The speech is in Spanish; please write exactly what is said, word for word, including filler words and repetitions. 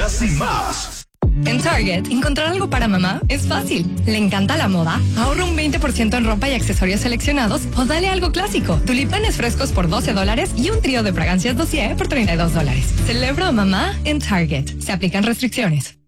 Noticias y más. En Target, encontrar algo para mamá es fácil. ¿Le encanta la moda? Ahorra un veinte por ciento en ropa y accesorios seleccionados o dale algo clásico. Tulipanes frescos por doce dólares y un trío de fragancias dossier por treinta y dos dólares. Celebra a mamá en Target. Se aplican restricciones.